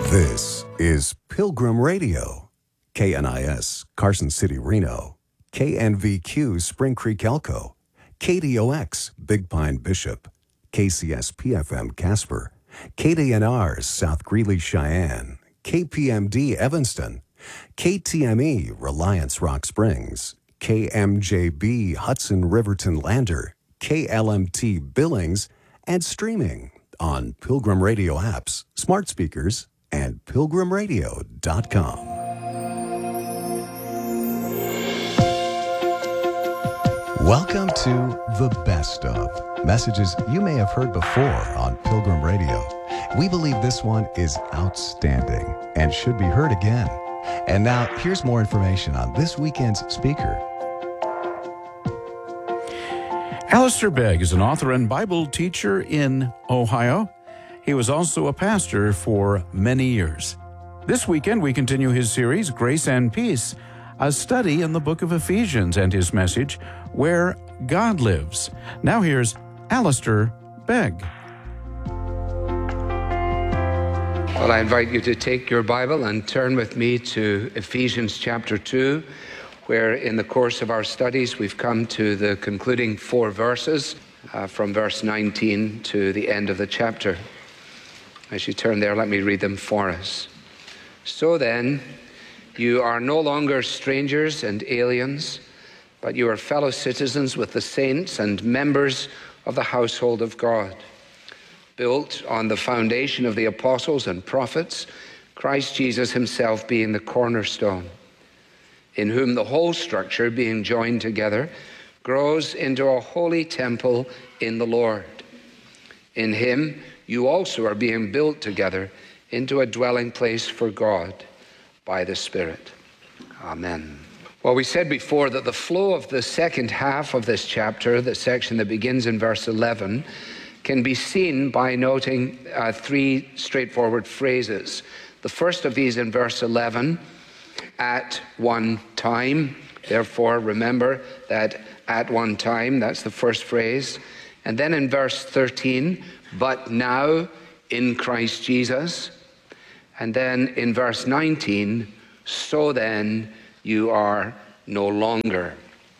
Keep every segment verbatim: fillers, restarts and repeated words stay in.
This is Pilgrim Radio, K N I S, Carson City, Reno, K N V Q, Spring Creek, Elko, K D O X, Big Pine, Bishop, K C S P F M, Casper, K D N R, South Greeley, Cheyenne, K P M D, Evanston, K T M E, Reliance, Rock Springs, K M J B, Hudson, Riverton, Lander, K L M T, Billings, and streaming on Pilgrim Radio apps, smart speakers, and pilgrim radio dot com. Welcome to The Best Of, messages you may have heard before on Pilgrim Radio. We believe this one is outstanding and should be heard again. And now, here's more information on this weekend's speaker. Alistair Begg is an author and Bible teacher in Ohio. He was also a pastor for many years. This weekend, we continue his series, Grace and Peace, a study in the book of Ephesians, and his message, Where God Lives. Now here's Alistair Begg. Well, I invite you to take your Bible and turn with me to Ephesians chapter two, where in the course of our studies we've come to the concluding four verses uh, from verse nineteen to the end of the chapter. As you turn there, let me read them for us. So then, you are no longer strangers and aliens, but you are fellow citizens with the saints and members of the household of God, built on the foundation of the apostles and prophets, Christ Jesus himself being the cornerstone, in whom the whole structure, being joined together, grows into a holy temple in the Lord. In him, you also are being built together into a dwelling place for God by the Spirit. Amen. Well, we said before that the flow of the second half of this chapter, the section that begins in verse eleven, can be seen by noting uh, three straightforward phrases. The first of these in verse eleven, at one time. Therefore, remember that at one time, that's the first phrase. And then in verse thirteen, but now in Christ Jesus. And then in verse nineteen, so then you are no longer.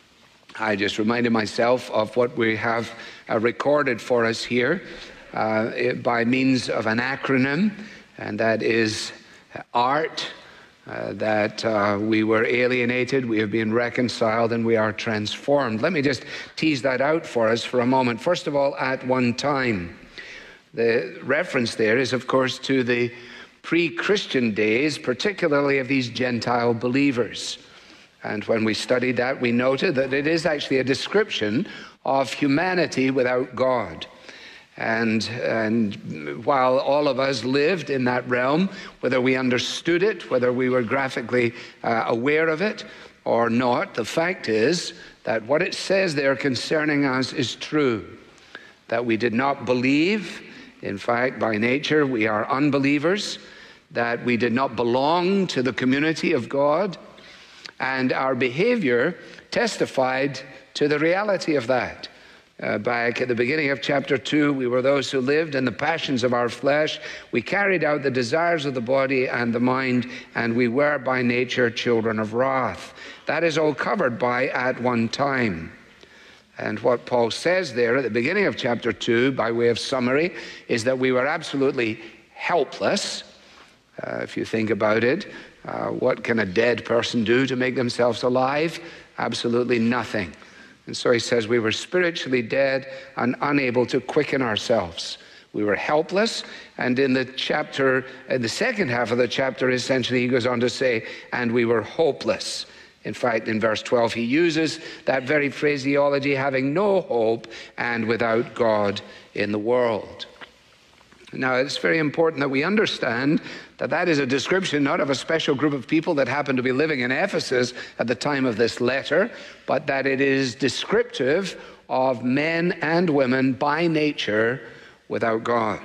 I just reminded myself of what we have uh, recorded for us here uh, it, by means of an acronym, and that is ART. Uh, that uh, we were alienated, we have been reconciled, and we are transformed. Let me just tease that out for us for a moment. First of all, at one time. The reference there is, of course, to the pre-Christian days, particularly of these Gentile believers. And when we studied that, we noted that it is actually a description of humanity without God. And, and while all of us lived in that realm, whether we understood it, whether we were graphically uh, aware of it or not, the fact is that what it says there concerning us is true. That we did not believe. In fact, by nature, we are unbelievers. That we did not belong to the community of God. And our behavior testified to the reality of that. Uh, back at the beginning of chapter two, we were those who lived in the passions of our flesh. We carried out the desires of the body and the mind, and we were by nature children of wrath. That is all covered by at one time. And what Paul says there at the beginning of chapter two, by way of summary, is that we were absolutely helpless. Uh, if you think about it, uh, what can a dead person do to make themselves alive? Absolutely nothing. And so he says we were spiritually dead and unable to quicken ourselves. We were helpless. And in the chapter, in the second half of the chapter, essentially, he goes on to say, and we were hopeless. In fact, in verse twelve, he uses that very phraseology, having no hope and without God in the world. Now, it's very important that we understand that that is a description not of a special group of people that happened to be living in Ephesus at the time of this letter, but that it is descriptive of men and women by nature without God.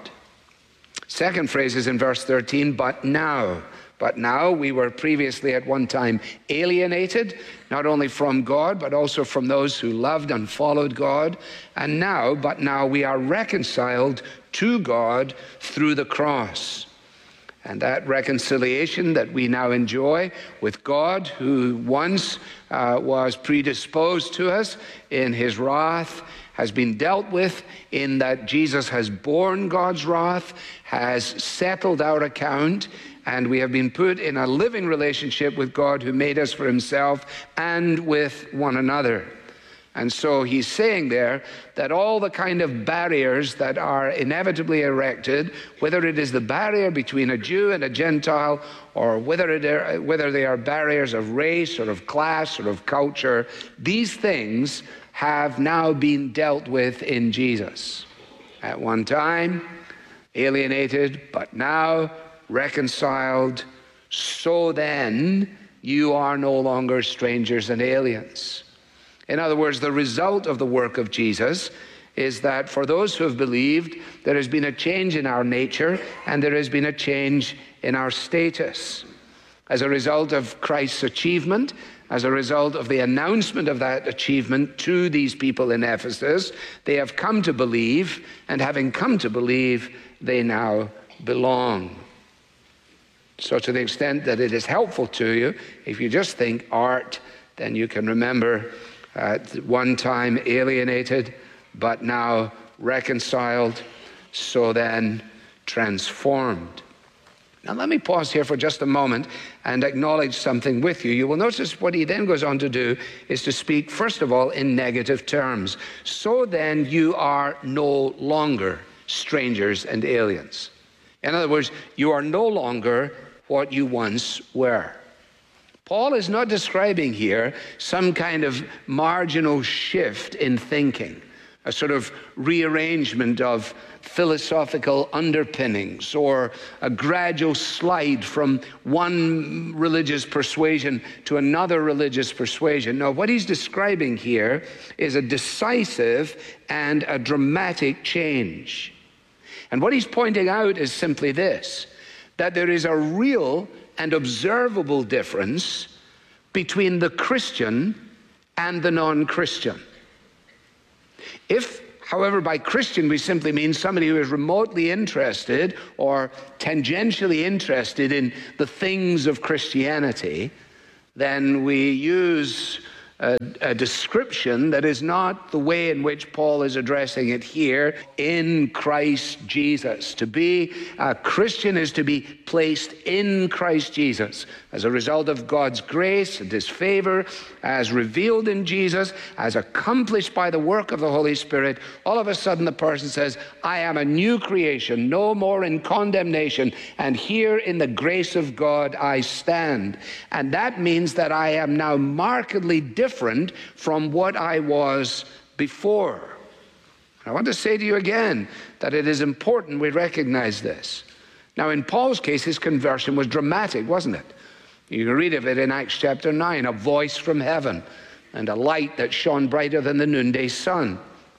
Second phrase is in verse thirteen, but now. But now we were previously at one time alienated, not only from God, but also from those who loved and followed God. And now, but now we are reconciled to God through the cross. And that reconciliation that we now enjoy with God, who once uh, was predisposed to us in his wrath, has been dealt with in that Jesus has borne God's wrath, has settled our account, and we have been put in a living relationship with God who made us for himself and with one another. And so he's saying there that all the kind of barriers that are inevitably erected, whether it is the barrier between a Jew and a Gentile, or whether, it are, whether they are barriers of race or of class or of culture, these things have now been dealt with in Jesus. At one time, alienated, but now reconciled, so then you are no longer strangers and aliens. In other words, the result of the work of Jesus is that for those who have believed, there has been a change in our nature and there has been a change in our status. As a result of Christ's achievement, as a result of the announcement of that achievement to these people in Ephesus, they have come to believe, and having come to believe, they now belong. So to the extent that it is helpful to you, if you just think art, then you can remember at one time alienated, but now reconciled, so then transformed. Now let me pause here for just a moment and acknowledge something with you. You will notice what he then goes on to do is to speak, first of all, in negative terms. So then you are no longer strangers and aliens. In other words, you are no longer what you once were. Paul is not describing here some kind of marginal shift in thinking, a sort of rearrangement of philosophical underpinnings, or a gradual slide from one religious persuasion to another religious persuasion. No, what he's describing here is a decisive and a dramatic change. And what he's pointing out is simply this, that there is a real and observable difference between the Christian and the non-Christian. If, however, by Christian we simply mean somebody who is remotely interested or tangentially interested in the things of Christianity, then we use a, a description that is not the way in which Paul is addressing it here, in Christ Jesus. To be a Christian is to be placed in Christ Jesus as a result of God's grace and his favor, as revealed in Jesus, as accomplished by the work of the Holy Spirit. All of a sudden the person says, I am a new creation, no more in condemnation, and here in the grace of God I stand. And that means that I am now markedly different from what I was before. I want to say to you again that it is important we recognize this. Now, in Paul's case, his conversion was dramatic, wasn't it? You can read of it in Acts chapter nine, a voice from heaven and a light that shone brighter than the noonday sun,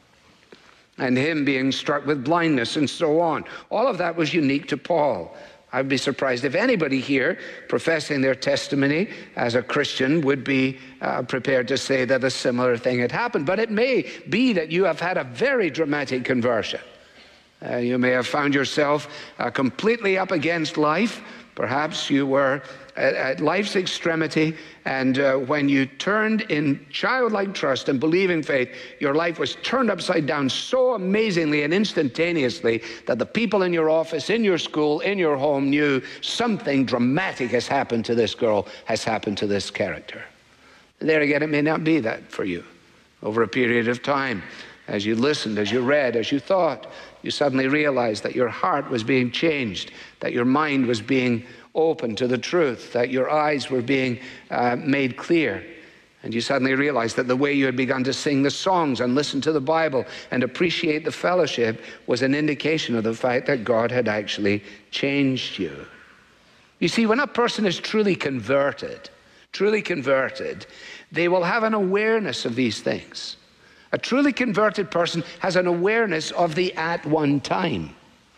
and him being struck with blindness and so on. All of that was unique to Paul. I'd be surprised if anybody here professing their testimony as a Christian would be uh, prepared to say that a similar thing had happened. But it may be that you have had a very dramatic conversion. Uh, you may have found yourself uh, completely up against life. Perhaps you were at, at life's extremity, and uh, when you turned in childlike trust and believing faith, your life was turned upside down so amazingly and instantaneously that the people in your office, in your school, in your home knew something dramatic has happened to this girl, has happened to this character. And there again, it may not be that for you. Over a period of time, as you listened, as you read, as you thought, you suddenly realized that your heart was being changed, that your mind was being open to the truth, that your eyes were being uh, made clear. And you suddenly realized that the way you had begun to sing the songs and listen to the Bible and appreciate the fellowship was an indication of the fact that God had actually changed you. You see, when a person is truly converted, truly converted, they will have an awareness of these things. A truly converted person has an awareness of the at one time.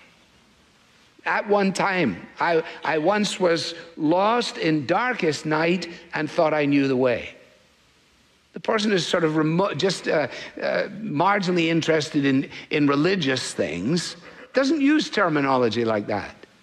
At one time, I, I once was lost in darkest night and thought I knew the way. The person is sort of remote, just uh, uh, marginally interested in, in religious things, doesn't use terminology like that.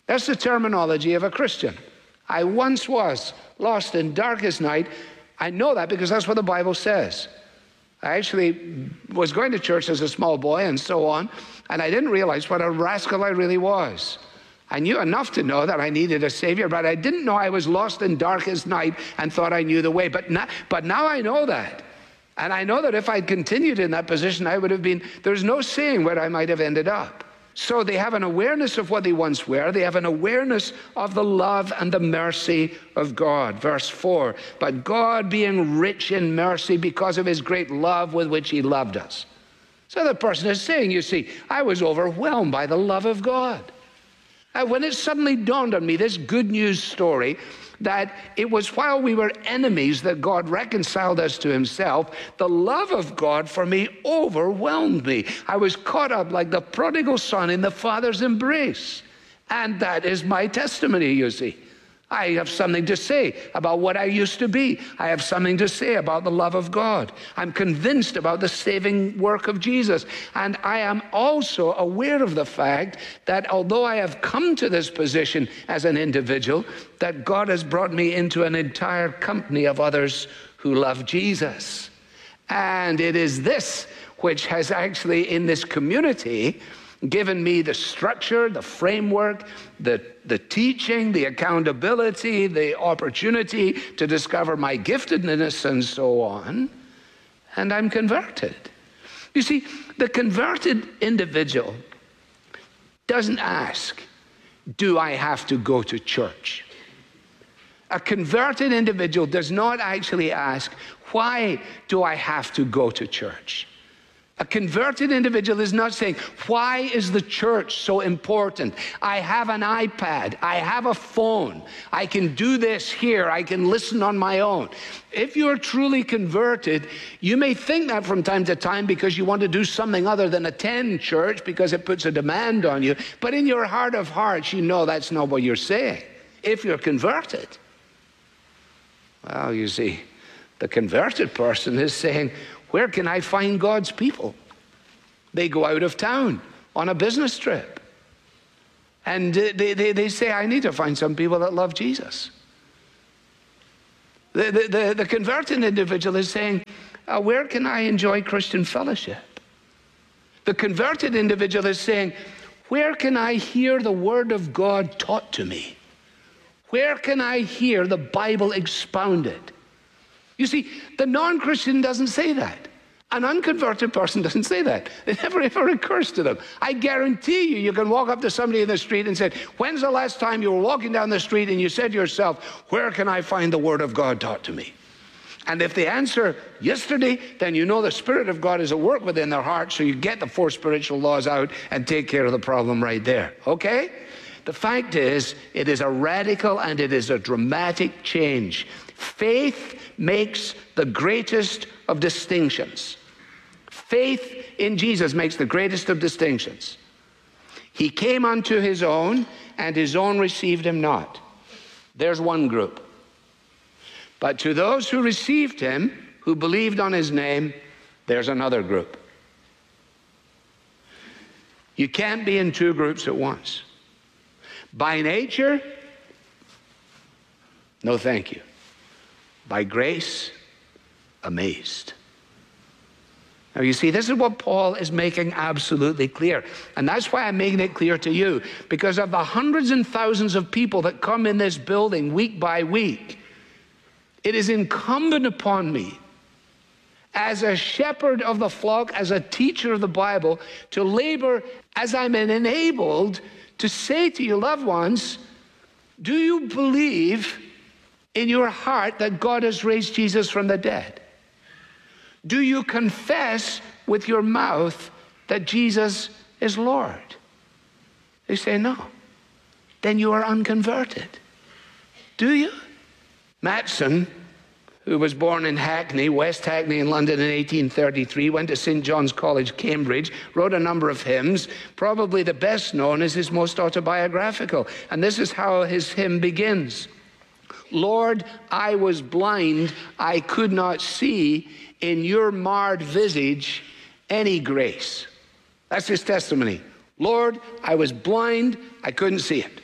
That's the terminology of a Christian. I once was lost in darkest night. I know that because that's what the Bible says. I actually was going to church as a small boy and so on, and I didn't realize what a rascal I really was. I knew enough to know that I needed a Savior, but I didn't know I was lost in darkest night and thought I knew the way. But now, but now I know that. And I know that if I'd continued in that position, I would have been, there's no saying where I might have ended up. So they have an awareness of what they once were. They have an awareness of the love and the mercy of God. Verse four, but God being rich in mercy because of his great love with which he loved us. So the person is saying, you see, I was overwhelmed by the love of God. And when it suddenly dawned on me, this good news story, that it was while we were enemies that God reconciled us to himself, the love of God for me overwhelmed me. I was caught up like the prodigal son in the Father's embrace. And that is my testimony, you see. I have something to say about what I used to be. I have something to say about the love of God. I'm convinced about the saving work of Jesus. And I am also aware of the fact that although I have come to this position as an individual, that God has brought me into an entire company of others who love Jesus. And it is this which has actually, in this community, given me the structure, the framework, the, the teaching, the accountability, the opportunity to discover my giftedness and so on. And I'm converted. You see, the converted individual doesn't ask, do I have to go to church? A converted individual does not actually ask, why do I have to go to church? A converted individual is not saying, why is the church so important? I have an iPad. I have a phone. I can do this here. I can listen on my own. If you're truly converted, you may think that from time to time because you want to do something other than attend church because it puts a demand on you. But in your heart of hearts, you know that's not what you're saying. If you're converted. Well, you see, the converted person is saying, where can I find God's people? They go out of town on a business trip. And they, they, they say, I need to find some people that love Jesus. The, the, the, the converted individual is saying, uh, where can I enjoy Christian fellowship? The converted individual is saying, where can I hear the word of God taught to me? Where can I hear the Bible expounded? You see, the non-Christian doesn't say that. An unconverted person doesn't say that. It never ever occurs to them. I guarantee you, you can walk up to somebody in the street and say, when's the last time you were walking down the street and you said to yourself, where can I find the word of God taught to me? And if they answer yesterday, then you know the Spirit of God is at work within their heart, so you get the four spiritual laws out and take care of the problem right there, okay? The fact is, it is a radical and it is a dramatic change. Faith makes the greatest of distinctions. Faith in Jesus makes the greatest of distinctions. He came unto his own, and his own received him not. There's one group. But to those who received him, who believed on his name, there's another group. You can't be in two groups at once. By nature, no thank you. By grace, amazed. Now you see, this is what Paul is making absolutely clear. And that's why I'm making it clear to you. Because of the hundreds and thousands of people that come in this building week by week, it is incumbent upon me as a shepherd of the flock, as a teacher of the Bible, to labor as I'm enabled to say to your loved ones, do you believe in your heart that God has raised Jesus from the dead? Do you confess with your mouth that Jesus is Lord? They say no. Then you are unconverted. Do you? Matson, who was born in Hackney, West Hackney in London in eighteen thirty-three, went to Saint John's College, Cambridge, wrote a number of hymns. Probably the best known is his most autobiographical. And this is how his hymn begins. Lord, I was blind, I could not see in your marred visage any grace. That's his testimony. Lord, I was blind, I couldn't see it.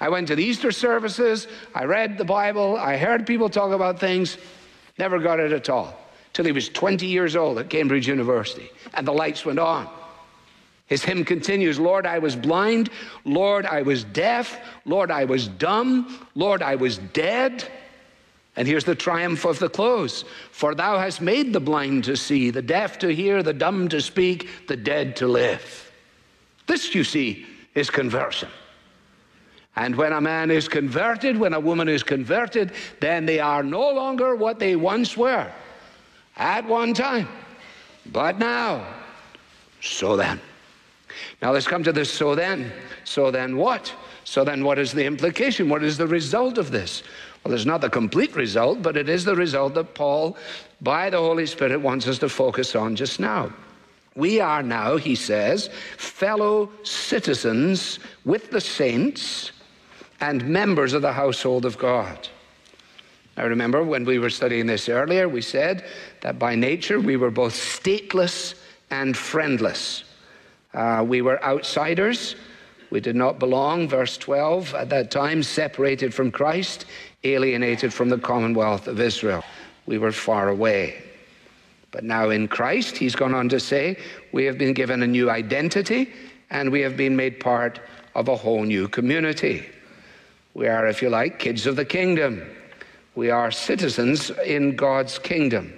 I went to the Easter services, I read the Bible, I heard people talk about things, never got it at all. Till he was twenty years old at Cambridge University, and the lights went on. His hymn continues, Lord, I was blind, Lord, I was deaf, Lord, I was dumb, Lord, I was dead. And here's the triumph of the close. For thou hast made the blind to see, the deaf to hear, the dumb to speak, the dead to live. This, you see, is conversion. And when a man is converted, when a woman is converted, then they are no longer what they once were at one time. But now, so then. Now let's come to this so then. So then what? So then what is the implication? What is the result of this? Well, it's not the complete result, but it is the result that Paul, by the Holy Spirit, wants us to focus on just now. We are now, he says, fellow citizens with the saints and members of the household of God. Now remember, when we were studying this earlier, we said that by nature we were both stateless and friendless. Uh, we were outsiders. We did not belong, verse twelve, at that time, separated from Christ, alienated from the commonwealth of Israel. We were far away. But now in Christ, he's gone on to say, we have been given a new identity, and we have been made part of a whole new community. We are, if you like, kids of the kingdom. We are citizens in God's kingdom.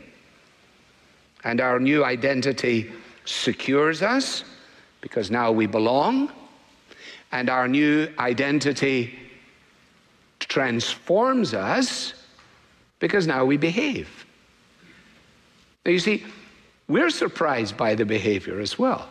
And our new identity secures us, because now we belong. And our new identity transforms us, because now we behave. Now you see, we're surprised by the behavior as well.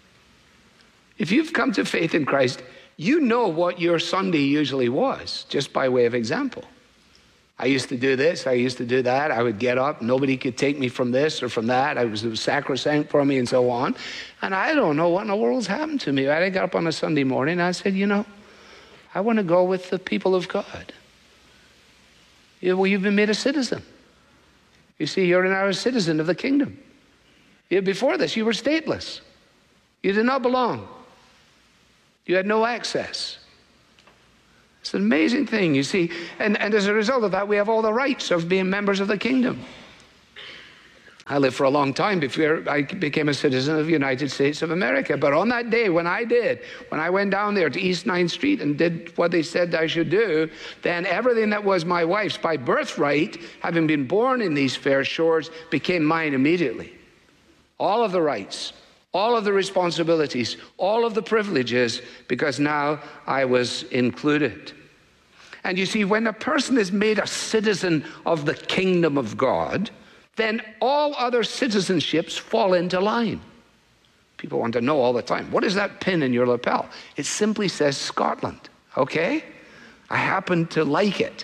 If you've come to faith in Christ, you know what your Sunday usually was, just by way of example. I used to do this, I used to do that, I would get up, nobody could take me from this or from that, I was, it was sacrosanct for me and so on. And I don't know what in the world's happened to me. I got up on a Sunday morning and I said, you know, I want to go with the people of God. Yeah, well, you've been made a citizen. You see, you're now a citizen of the kingdom. Yeah, before this, you were stateless. You did not belong. You had no access. It's an amazing thing, you see. And, and as a result of that, we have all the rights of being members of the kingdom. I lived for a long time before I became a citizen of the United States of America. But on that day, when I did, when I went down there to East ninth Street and did what they said I should do, then everything that was my wife's by birthright, having been born in these fair shores, became mine immediately. All of the rights, all of the responsibilities, all of the privileges, because now I was included. And you see, when a person is made a citizen of the kingdom of God, then all other citizenships fall into line. People want to know all the time, what is that pin in your lapel? It simply says Scotland, okay? I happen to like it.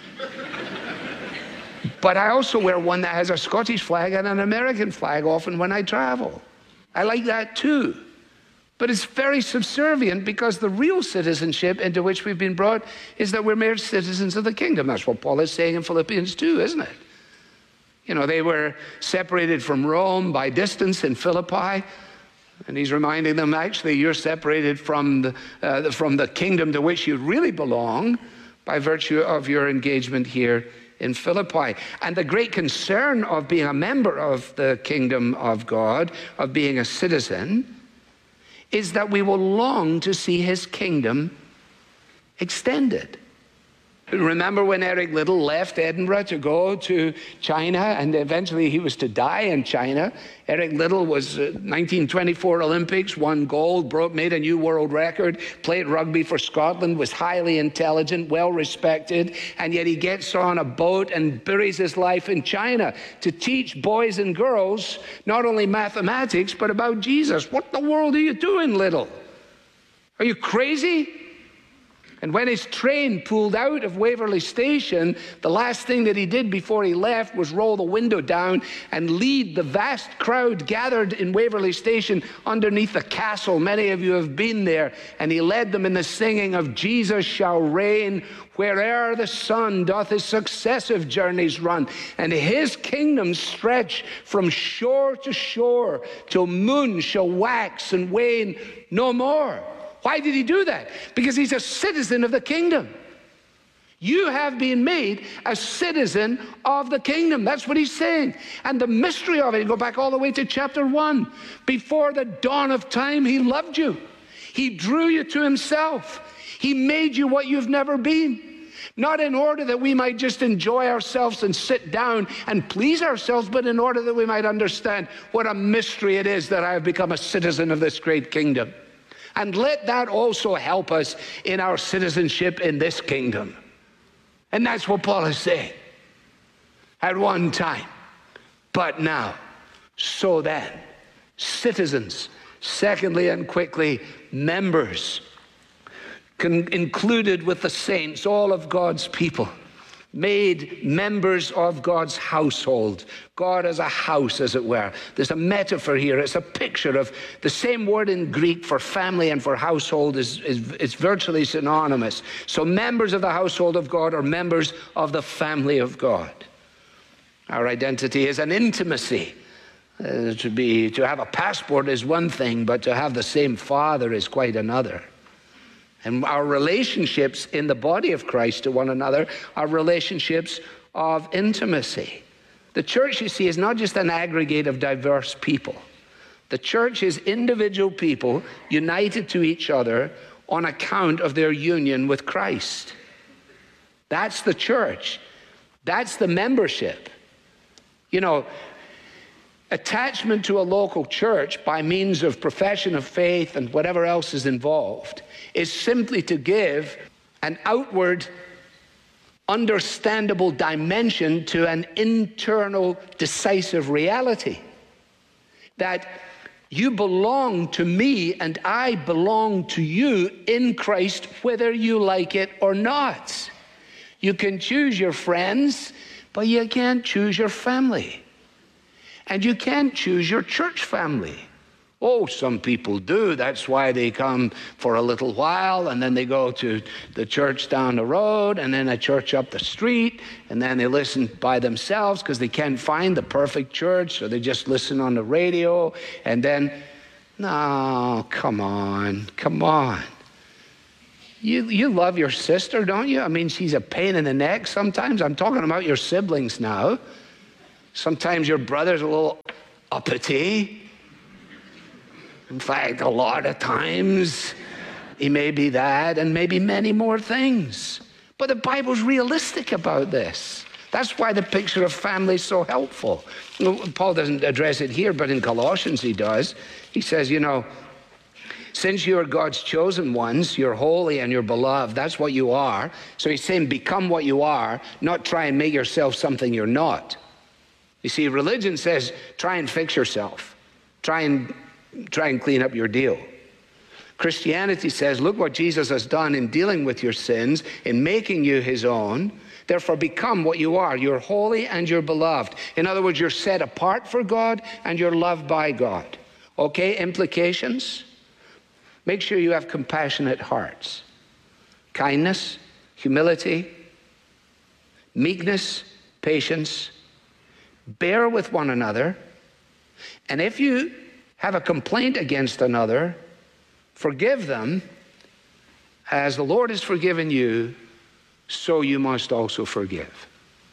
But I also wear one that has a Scottish flag and an American flag often when I travel. I like that too. But it's very subservient, because the real citizenship into which we've been brought is that we're made citizens of the kingdom. That's what Paul is saying in Philippians two, isn't it? You know, they were separated from Rome by distance in Philippi. And he's reminding them, actually, you're separated from the, uh, from the kingdom to which you really belong by virtue of your engagement here in Philippi. And the great concern of being a member of the kingdom of God, of being a citizen, is that we will long to see his kingdom extended. Remember when Eric Liddell left Edinburgh to go to China, and eventually he was to die in China? Eric Liddell was uh, nineteen twenty-four Olympics, won gold, broke, made a new world record, played rugby for Scotland, was highly intelligent, well respected, and yet he gets on a boat and buries his life in China to teach boys and girls not only mathematics, but about Jesus. What in the world are you doing, Liddell? Are you crazy? And when his train pulled out of Waverley Station, the last thing that he did before he left was roll the window down and lead the vast crowd gathered in Waverley Station underneath the castle. Many of you have been there. And he led them in the singing of Jesus shall reign where'er the sun doth his successive journeys run. And his kingdom stretch from shore to shore till moon shall wax and wane no more. Why did he do that? Because he's a citizen of the kingdom. You have been made a citizen of the kingdom. That's what he's saying. And the mystery of it, you go back all the way to chapter one. Before the dawn of time, he loved you. He drew you to himself. He made you what you've never been. Not in order that we might just enjoy ourselves and sit down and please ourselves, but in order that we might understand what a mystery it is that I have become a citizen of this great kingdom. And let that also help us in our citizenship in this kingdom. And that's what Paul is saying. At one time, but now, so then, citizens, secondly and quickly, members, con- included with the saints, all of God's people, made members of God's household. God as a house, as it were. There's a metaphor here. It's a picture of the same word in Greek for family and for household is, is, is virtually synonymous. So members of the household of God are members of the family of God. Our identity is an intimacy. Uh, to be, to have a passport is one thing, but to have the same Father is quite another. And our relationships in the body of Christ to one another are relationships of intimacy. The church, you see, is not just an aggregate of diverse people. The church is individual people united to each other on account of their union with Christ. That's the church. That's the membership. You know, attachment to a local church by means of profession of faith and whatever else is involved is simply to give an outward, understandable dimension to an internal, decisive reality. That you belong to me and I belong to you in Christ, whether you like it or not. You can choose your friends, but you can't choose your family. And you can't choose your church family. Oh, some people do. That's why they come for a little while, and then they go to the church down the road, and then a church up the street, and then they listen by themselves because they can't find the perfect church, so they just listen on the radio, and then, no, come on, come on. You, you love your sister, don't you? I mean, she's a pain in the neck sometimes. I'm talking about your siblings now. Sometimes your brother's a little uppity. In fact, a lot of times he may be that and maybe many more things. But the Bible's realistic about this. That's why the picture of family is so helpful. Paul doesn't address it here, but in Colossians he does. He says, you know, since you are God's chosen ones, you're holy and you're beloved, that's what you are. So he's saying become what you are, not try and make yourself something you're not. You see, religion says try and fix yourself. Try and Try and clean up your deal. Christianity says, look what Jesus has done in dealing with your sins, in making you his own. Therefore, become what you are. You're holy and you're beloved. In other words, you're set apart for God and you're loved by God. Okay, implications? Make sure you have compassionate hearts. Kindness, humility, meekness, patience. Bear with one another. And if you have a complaint against another, forgive them as the Lord has forgiven you, so you must also forgive.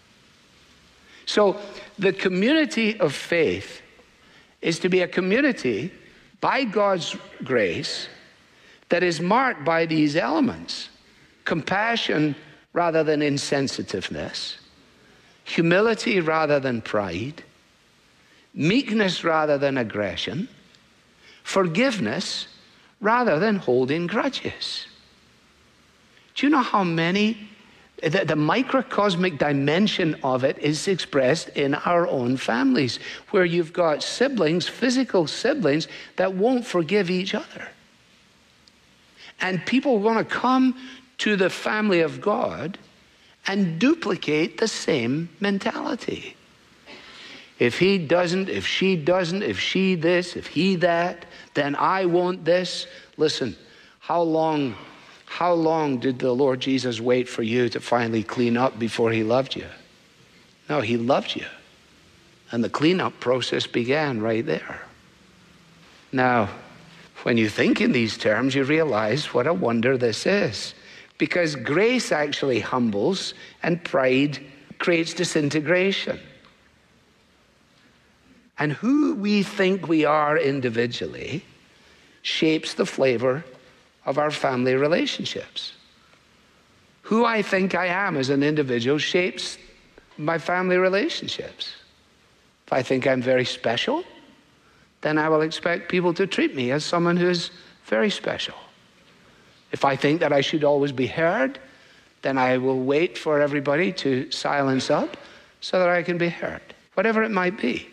So the community of faith is to be a community by God's grace that is marked by these elements: compassion rather than insensitiveness, humility rather than pride, meekness rather than aggression, forgiveness rather than holding grudges. Do you know how many, the, the microcosmic dimension of it is expressed in our own families, where you've got siblings, physical siblings, that won't forgive each other. And people want to come to the family of God and duplicate the same mentality. If he doesn't, if she doesn't, if she this, if he that, then I want this. Listen, how long, how long did the Lord Jesus wait for you to finally clean up before he loved you? No, he loved you. And the cleanup process began right there. Now, When you think in these terms, you realize what a wonder this is. Because grace actually humbles and pride creates disintegration. And who we think we are individually shapes the flavor of our family relationships. Who I think I am as an individual shapes my family relationships. If I think I'm very special, then I will expect people to treat me as someone who is very special. If I think that I should always be heard, then I will wait for everybody to silence up so that I can be heard, whatever it might be.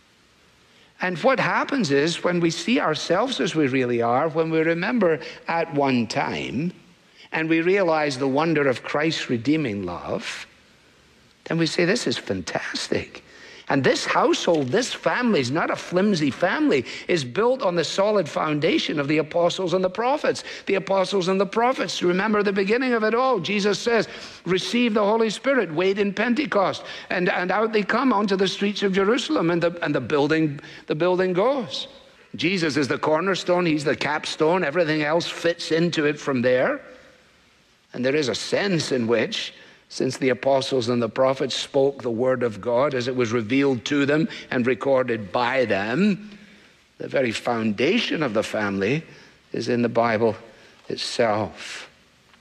And what happens is when we see ourselves as we really are, when we remember at one time, and we realize the wonder of Christ's redeeming love, then we say, this is fantastic. And this household, this family is not a flimsy family. It's built on the solid foundation of the apostles and the prophets. The apostles and the prophets, remember the beginning of it all. Jesus says, receive the Holy Spirit, wait in Pentecost. And, and out they come onto the streets of Jerusalem, and the, and the, building, the building goes. Jesus is the cornerstone. He's the capstone. Everything else fits into it from there. And there is a sense in which, since the apostles and the prophets spoke the word of God as it was revealed to them and recorded by them, the very foundation of the family is in the Bible itself.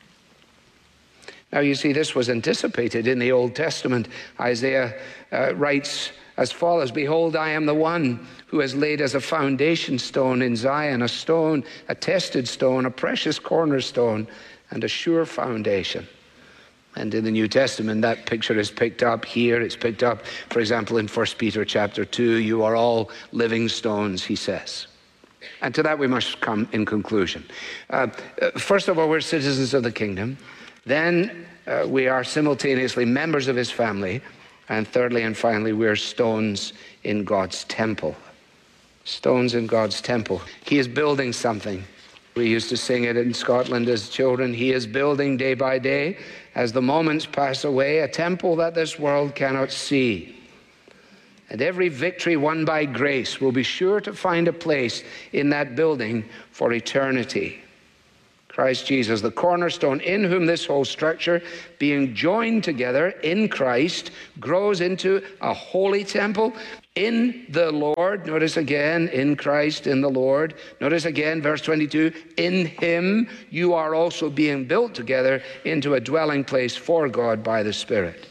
Now you see, this was anticipated in the Old Testament. Isaiah uh, writes as follows, behold, I am the one who has laid as a foundation stone in Zion, a stone, a tested stone, a precious cornerstone, and a sure foundation. And in the New Testament, that picture is picked up here. It's picked up, for example, in First Peter chapter two. You are all living stones, he says. And to that we must come in conclusion. Uh, first of all, we're citizens of the kingdom. Then uh, we are simultaneously members of his family. And thirdly and finally, we're stones in God's temple. Stones in God's temple. He is building something. We used to sing it in Scotland as children. He is building day by day, as the moments pass away, a temple that this world cannot see. And every victory won by grace will be sure to find a place in that building for eternity. Christ Jesus, the cornerstone, in whom this whole structure, being joined together in Christ, grows into a holy temple in the Lord. Notice again, in Christ, in the Lord. Notice again, verse twenty-two, in him you are also being built together into a dwelling place for God by the Spirit.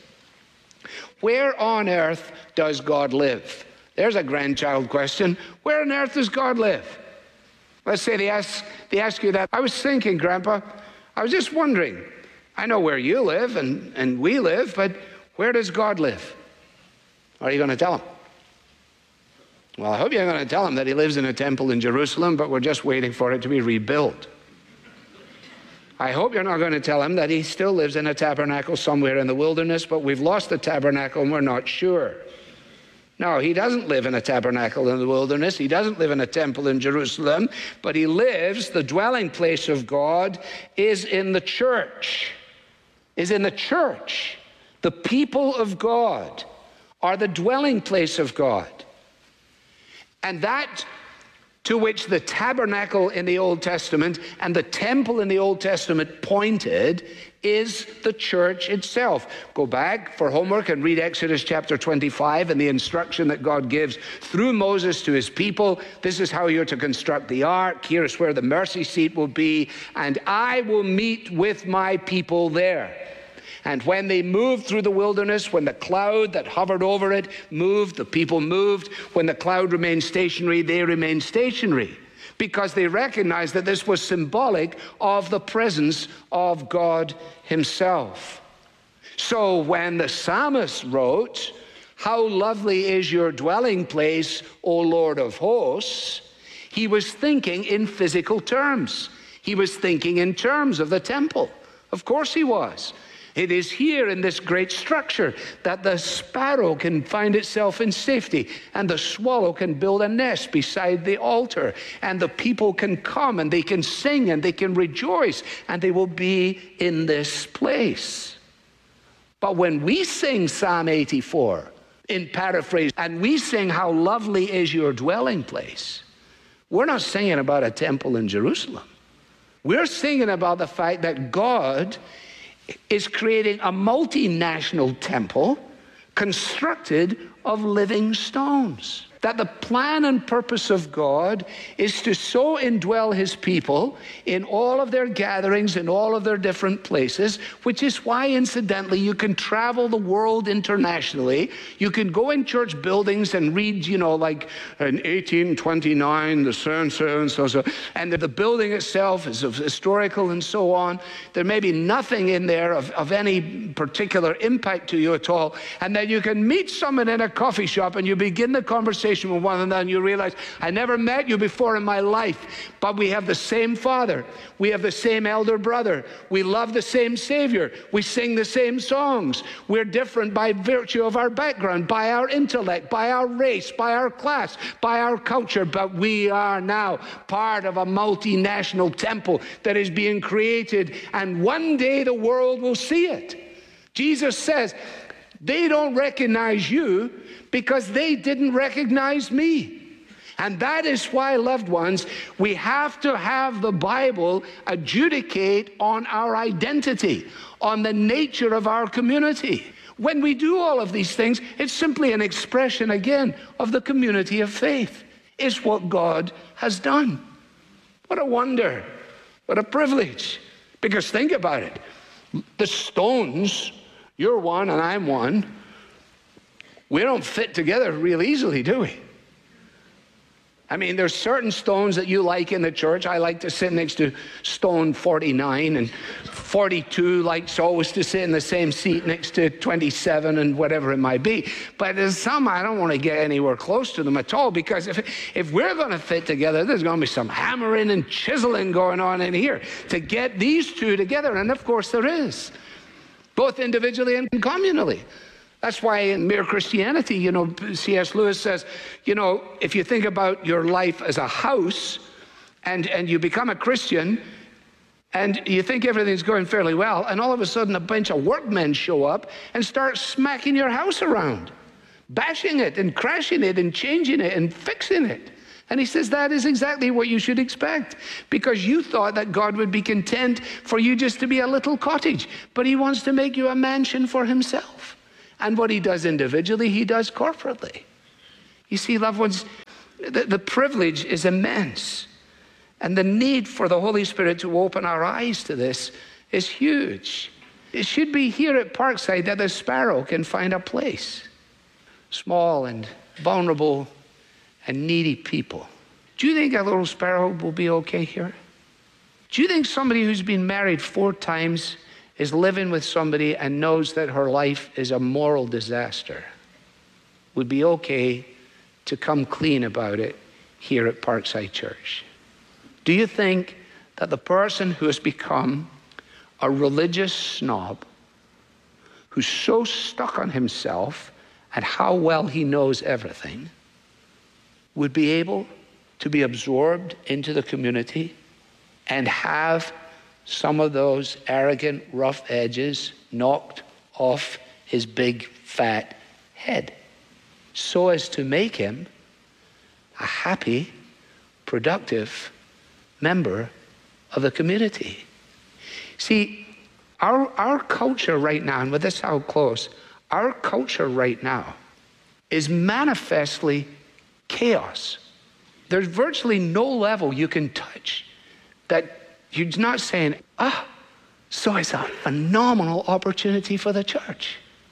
Where on earth does God live? There's a grandchild question. Where on earth does God live? Let's say they ask, they ask you that. I was thinking, Grandpa, I was just wondering, I know where you live and, and we live, but where does God live? Are you going to tell him? Well, I hope you're going to tell him that he lives in a temple in Jerusalem, but we're just waiting for it to be rebuilt. I hope you're not going to tell him that he still lives in a tabernacle somewhere in the wilderness, but we've lost the tabernacle and we're not sure. No, he doesn't live in a tabernacle in the wilderness. He doesn't live in a temple in Jerusalem, but he lives, the dwelling place of God is in the church, is in the church. The people of God are the dwelling place of God. And that to which the tabernacle in the Old Testament and the temple in the Old Testament pointed is the church itself. Go back for homework and read Exodus chapter twenty-five and the instruction that God gives through Moses to his people. This is how you're to construct the ark. Here's where the mercy seat will be. And I will meet with my people there. And when they moved through the wilderness, when the cloud that hovered over it moved, the people moved. When the cloud remained stationary, they remained stationary, because they recognized that this was symbolic of the presence of God himself. So when the psalmist wrote, "How lovely is your dwelling place, O Lord of hosts," he was thinking in physical terms. He was thinking in terms of the temple. Of course he was. It is here in this great structure that the sparrow can find itself in safety, and the swallow can build a nest beside the altar, and the people can come and they can sing and they can rejoice, and they will be in this place. But when we sing Psalm eighty-four in paraphrase, and we sing "How lovely is your dwelling place," We're not singing about a temple in Jerusalem. We're singing about the fact that God is creating a multinational temple constructed of living stones. That the plan and purpose of God is to so indwell his people in all of their gatherings, in all of their different places, which is why, incidentally, you can travel the world internationally. You can go in church buildings and read, you know, like in eighteen twenty-nine, the so and so and so, so, and the building itself is of historical and so on. There may be nothing in there of, of any particular impact to you at all. And then you can meet someone in a coffee shop and you begin the conversation with one another, and you realize, I never met you before in my life, but we have the same Father. We have the same elder brother. We love the same Savior. We sing the same songs. We're different by virtue of our background, by our intellect, by our race, by our class, by our culture, but we are now part of a multinational temple that is being created, and one day the world will see it. Jesus says, they don't recognize you because they didn't recognize me. And that is why, loved ones, we have to have the Bible adjudicate on our identity, on the nature of our community. When we do all of these things, it's simply an expression, again, of the community of faith. It's what God has done. What a wonder. What a privilege. Because think about it. The stones, you're one and I'm one, we don't fit together real easily, do we? I mean, there's certain stones that you like in the church. I like to sit next to stone forty-nine, and forty-two likes always to sit in the same seat next to twenty-seven and whatever it might be. But there's some I don't want to get anywhere close to them at all, because if, if we're going to fit together, there's going to be some hammering and chiseling going on in here to get these two together. And of course there is, both individually and communally. That's why in Mere Christianity, you know, C S Lewis says, you know, if you think about your life as a house and, and you become a Christian and you think everything's going fairly well, and all of a sudden a bunch of workmen show up and start smacking your house around, bashing it and crashing it and changing it and fixing it. And he says that is exactly what you should expect, because you thought that God would be content for you just to be a little cottage, but he wants to make you a mansion for himself. And what he does individually, he does corporately. You see, loved ones, the, the privilege is immense. And the need for the Holy Spirit to open our eyes to this is huge. It should be here at Parkside that the sparrow can find a place. Small and vulnerable and needy people. Do you think a little sparrow will be okay here? Do you think somebody who's been married four times is living with somebody and knows that her life is a moral disaster would be okay to come clean about it here at Parkside Church? Do you think that the person who has become a religious snob, who's so stuck on himself and how well he knows everything, would be able to be absorbed into the community and have some of those arrogant, rough edges knocked off his big, fat head, so as to make him a happy, productive member of the community? See, our, our culture right now, and with this I'll close, our culture right now is manifestly chaos. There's virtually no level you can touch that you're not saying, ah, so it's a phenomenal opportunity for the church.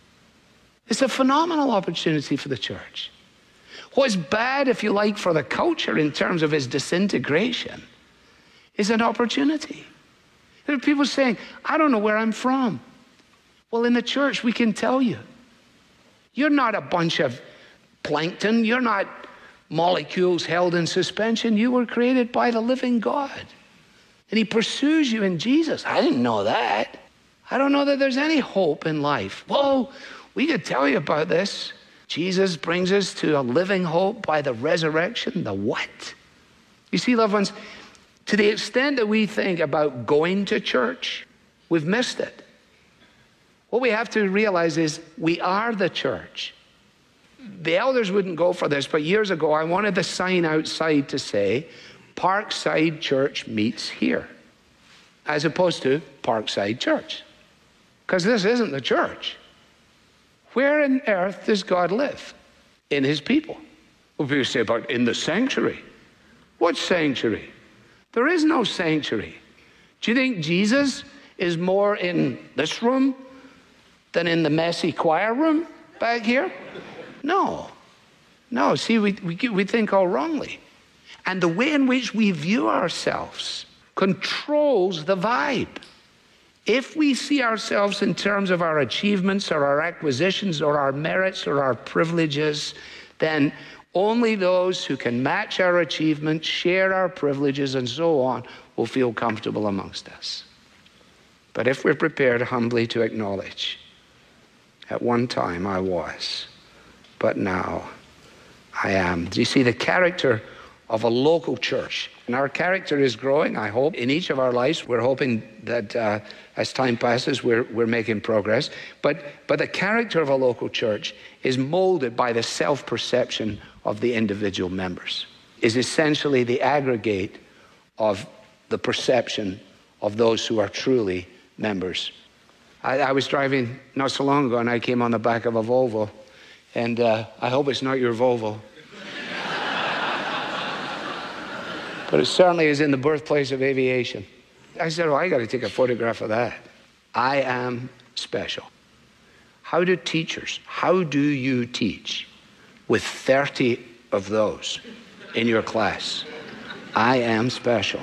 It's a phenomenal opportunity for the church. What's bad, if you like, for the culture in terms of its disintegration is an opportunity. There are people saying, I don't know where I'm from. Well, in the church, we can tell you. You're not a bunch of plankton. You're not molecules held in suspension. You were created by the living God. And he pursues you in Jesus. I didn't know that. I don't know that there's any hope in life. Whoa, we could tell you about this. Jesus brings us to a living hope by the resurrection. The what? You see, loved ones, to the extent that we think about going to church, we've missed it. What we have to realize is we are the church. the elders wouldn't go for this, but years ago I wanted the sign outside to say, Parkside Church meets here, as opposed to Parkside Church. Because this isn't the church. Where on earth does God live? In his people. Well, people say, but in the sanctuary. What sanctuary? There is no sanctuary. Do you think Jesus is more in this room than in the messy choir room back here? No. No, see, we, we, we think all wrongly. And the way in which we view ourselves controls the vibe. If we see ourselves in terms of our achievements or our acquisitions or our merits or our privileges, then only those who can match our achievements, share our privileges, and so on will feel comfortable amongst us. But if we're prepared humbly to acknowledge, at one time I was, but now I am. Do you see the character of a local church? And our character is growing, I hope. In each of our lives, we're hoping that uh, as time passes, we're, we're making progress. But, but the character of a local church is molded by the self-perception of the individual members, is essentially the aggregate of the perception of those who are truly members. I, I was driving not so long ago, and I came on the back of a Volvo, and uh, I hope it's not your Volvo. But it certainly is in the birthplace of aviation. I said, oh, I got to take a photograph of that. I am special. How do teachers, how do you teach with thirty of those in your class? I am special.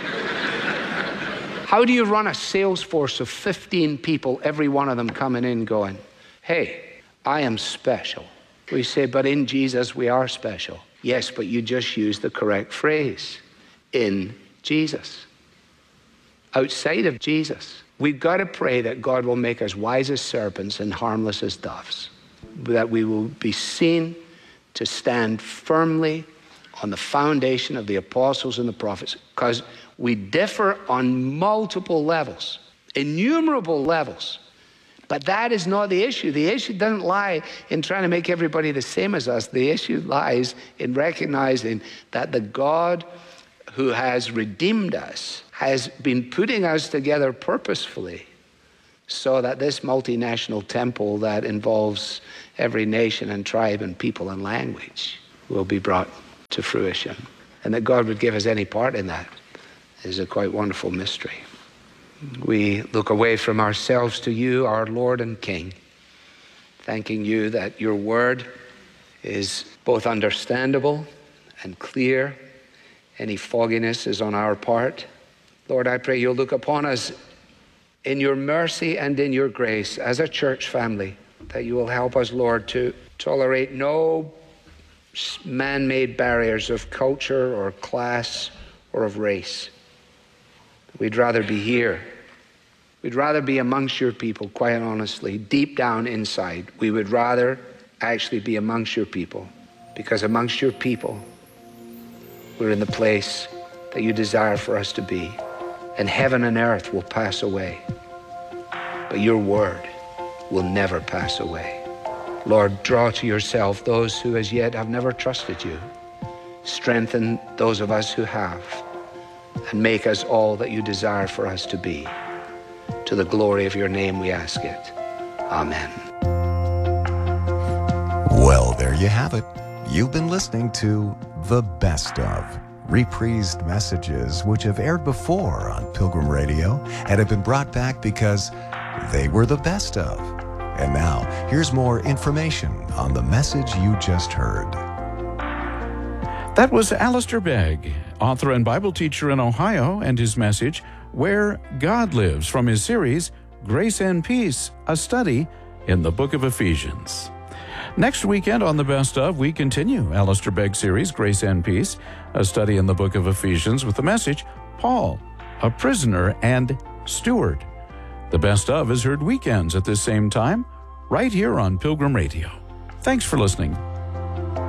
How do you run a sales force of fifteen people, every one of them coming in going, hey, I am special? We say, but in Jesus we are special. Yes, but you just used the correct phrase. In Jesus. Outside of Jesus, we've got to pray that God will make us wise as serpents and harmless as doves, that we will be seen to stand firmly on the foundation of the apostles and the prophets, because we differ on multiple levels, innumerable levels. But that is not the issue. The issue doesn't lie in trying to make everybody the same as us. The issue lies in recognizing that the God who has redeemed us has been putting us together purposefully so that this multinational temple that involves every nation and tribe and people and language will be brought to fruition. And that God would give us any part in that is a quite wonderful mystery. We look away from ourselves to you, our Lord and King, thanking you that your word is both understandable and clear. Any fogginess is on our part. Lord, I pray you'll look upon us in your mercy and in your grace as a church family, that you will help us, Lord, to tolerate no man-made barriers of culture or class or of race. We'd rather be here. We'd rather be amongst your people, quite honestly, deep down inside. We would rather actually be amongst your people, because amongst your people, we're in the place that you desire for us to be. And heaven and earth will pass away, but your word will never pass away. Lord, draw to yourself those who as yet have never trusted you. Strengthen those of us who have, and make us all that you desire for us to be. To the glory of your name we ask it. Amen. Well, there you have it. You've been listening to The Best Of, reprised messages which have aired before on Pilgrim Radio and have been brought back because they were the best of. And now, here's more information on the message you just heard. That was Alistair Begg, author and Bible teacher in Ohio, and his message, Where God Lives, from his series, Grace and Peace, a study in the book of Ephesians. Next weekend on The Best Of, we continue Alistair Begg's series, Grace and Peace, a study in the book of Ephesians, with the message, Paul, a prisoner and steward. The Best Of is heard weekends at this same time, right here on Pilgrim Radio. Thanks for listening.